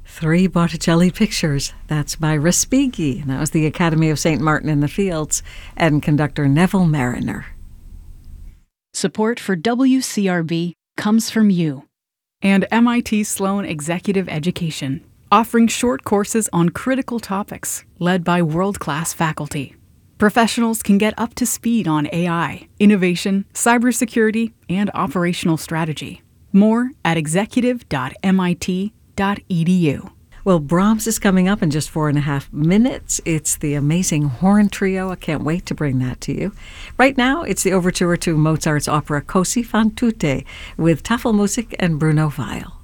Three Botticelli pictures. That's by Respighi. That was the Academy of St. Martin in the Fields, and conductor Neville Mariner. Support for WCRB comes from you. And MIT Sloan Executive Education, offering short courses on critical topics, led by world-class faculty. Professionals can get up to speed on AI, innovation, cybersecurity, and operational strategy. More at executive.mit.edu. Well, Brahms is coming up in just 4.5 minutes. It's the amazing horn trio. I can't wait to bring that to you. Right now, it's the overture to Mozart's opera Così fan tutte with Tafelmusik and Bruno Weil.